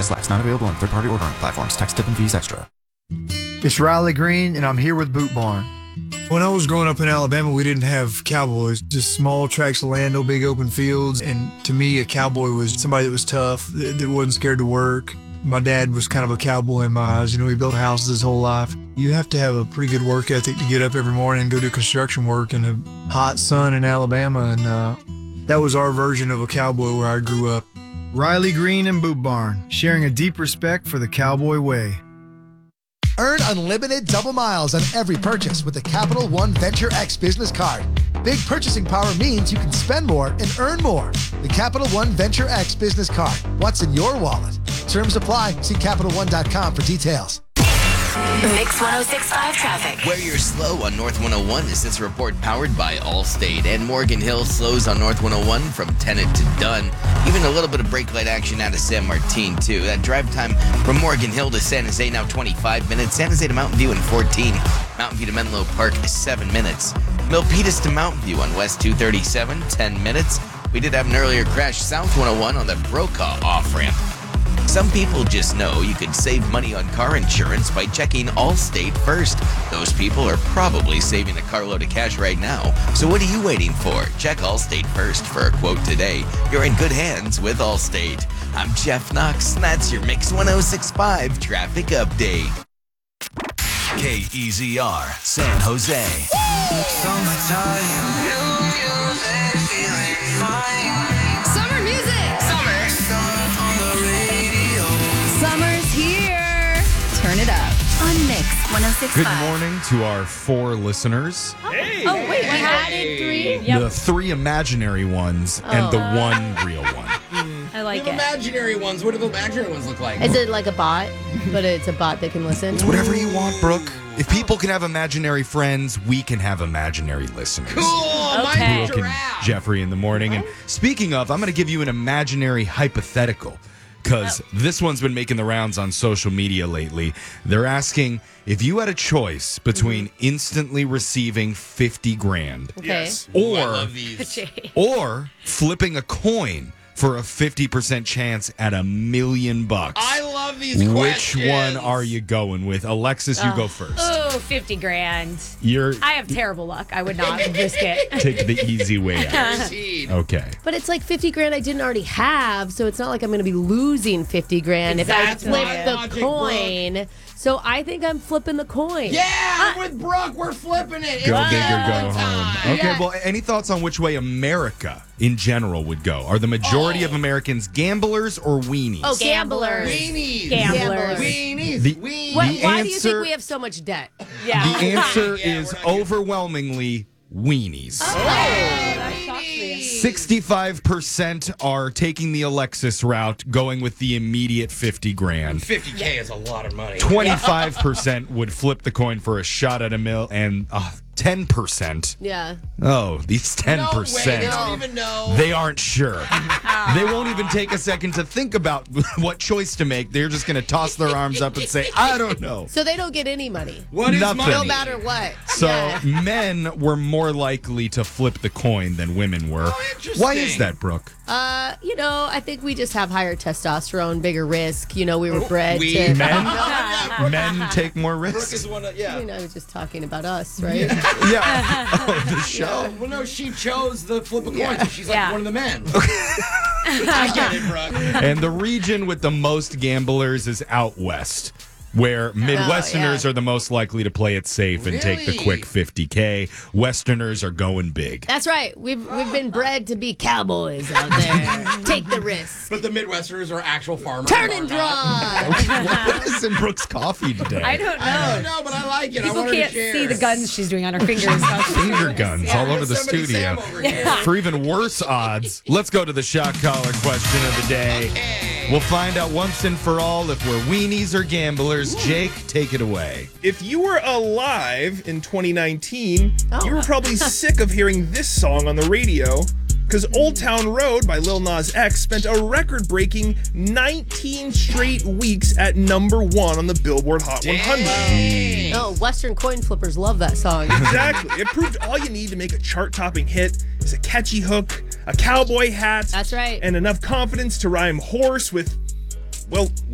prices less. Not available on third-party ordering platforms. Tax, tip, and fees extra. It's Riley Green, and I'm here with Boot Barn. When I was growing up in Alabama, we didn't have cowboys, just small tracts of land, no big open fields. And to me, a cowboy was somebody that was tough, that wasn't scared to work. My dad was kind of a cowboy in my eyes. He built houses his whole life. You have to have a pretty good work ethic to get up every morning and go do construction work in the hot sun in Alabama. And that was our version of a cowboy where I grew up. Riley Green and Boot Barn, sharing a deep respect for the cowboy way. Earn unlimited double miles on every purchase with the Capital One Venture X business card. Big purchasing power means you can spend more and earn more. The Capital One Venture X business card. What's in your wallet? Terms apply. See CapitalOne.com for details. Mix 106.5 traffic. Where you're slow on North 101 is this report powered by Allstate. And Morgan Hill slows on North 101 from Tenet to Dunn. Even a little bit of brake light action out of San Martin, too. That drive time from Morgan Hill to San Jose now 25 minutes. San Jose to Mountain View in 14. Mountain View to Menlo Park is 7 minutes. Milpitas to Mountain View on West 237, 10 minutes. We did have an earlier crash South 101 on the Brokaw off-ramp. Some people just know you could save money on car insurance by checking Allstate first. Those people are probably saving a carload of cash right now. So what are you waiting for? Check Allstate first for a quote today. You're in good hands with Allstate. I'm Jeff Knox. That's your Mix 106.5 traffic update. KEZR, San Jose. Summer music. Summer's here. Turn it up on Mix 106.5. Good morning to our 4 listeners. Hey. Oh, wait, we added 3? Yep. The 3 imaginary ones and the 1 real one. I like the it. imaginary ones. What do the imaginary ones look like? Is it like a bot? But it's a bot that can listen? It's whatever you want, Brooke. If people can have imaginary friends, we can have imaginary listeners. Cool. Okay. Brooke and Jeffrey in the morning. And speaking of, I'm going to give you an imaginary hypothetical. Because this one's been making the rounds on social media lately. They're asking if you had a choice between instantly receiving 50 grand Yes. or, I love these. or flipping a coin for a 50% chance at $1 million. I love these questions. Which one are you going with? Alexis, you go first. Oh, 50 grand. I have terrible luck. I would not risk it. Take the easy way out. Guaranteed. Okay. But it's like 50 grand I didn't already have, so it's not like I'm going to be losing 50 grand if I flip the coin. So I think I'm flipping the coin. Yeah, I'm with Brooke. We're flipping it. Go It's big or go gambling home. time. Okay, Yeah. well, any thoughts on which way America in general would go? Are the majority of Americans gamblers or weenies? Oh, gamblers. Weenies. Gamblers. Weenies. The- Weenies. Why The do you answer- think we have so much debt? Yeah. The answer Yeah, is we're not here. overwhelmingly weenies. That shocks me. 65% are taking the Alexis route, going with the immediate 50 grand. 50K is a lot of money. 25% would flip the coin for a shot at $1 million, and 10%. Yeah. Oh, these 10%. No way. They don't even know. They aren't sure. They won't even take a second to think about what choice to make. They're just going to toss their arms up and say, I don't know. So they don't get any money. What is Nothing. money? No matter what. So Yeah. men were more likely to flip the coin than women were. Oh, interesting. Why is that, Brooke? I think we just have higher testosterone, bigger risk. We were bred we- to. Men? Men take more Brooke risks? is one of, I was just talking about us, right? Yeah. Oh, the show. Well, no, she chose the flip a coin, so she's like Yeah. one of the men. I get it, Brooke. And the region with the most gamblers is out west, where Midwesterners are the most likely to play it safe and take the Really? quick 50K. Westerners are going big. That's right. We've been bred to be cowboys out there. Take the risk. But the Midwesterners are actual farmers. Turn and drive. What is in Brooke's coffee today? I don't I don't know. know, but I like it. I People want her to can't share. see the guns she's doing on her fingers. Finger guns all over the Somebody studio. Sam over here. For even worse odds, let's go to the shock collar question of the day. We'll find out once and for all if we're weenies or gamblers. Jake, take it away. If you were alive in 2019, you were probably sick of hearing this song on the radio, because Old Town Road by Lil Nas X spent a record-breaking 19 straight weeks at #1 on the Billboard Hot 100. Oh, Western coin flippers love that song. Exactly. It proved all you need to make a chart-topping hit is a catchy hook, a cowboy hat, That's right. and enough confidence to rhyme horse with, well,